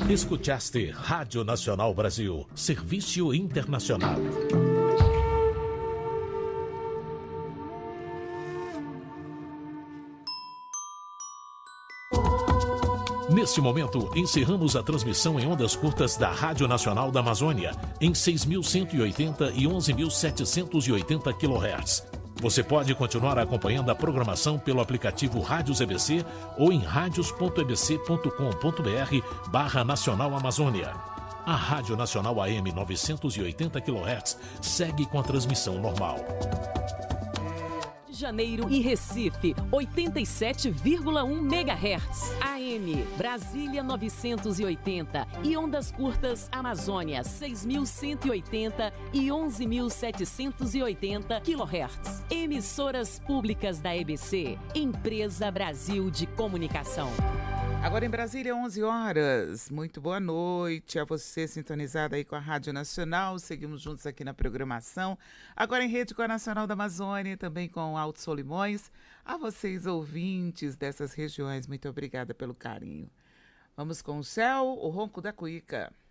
Escutaste Rádio Nacional Brasil, Serviço Internacional. Neste momento, encerramos a transmissão em ondas curtas da Rádio Nacional da Amazônia, em 6.180 e 11.780 kHz. Você pode continuar acompanhando a programação pelo aplicativo Rádios EBC ou em radios.ebc.com.br/Nacional Amazônia. A Rádio Nacional AM 980 kHz segue com a transmissão normal. Janeiro e Recife, 87,1 MHz. AM, Brasília 980 e ondas curtas Amazônia 6.180 e 11.780 kHz. Emissoras públicas da EBC, Empresa Brasil de Comunicação. Agora em Brasília, 11 horas. Muito boa noite a você sintonizado aí com a Rádio Nacional. Seguimos juntos aqui na programação. Agora em rede com a Nacional da Amazônia, também com Alto Solimões. A vocês, ouvintes dessas regiões, muito obrigada pelo carinho. Vamos com o céu, o ronco da cuíca.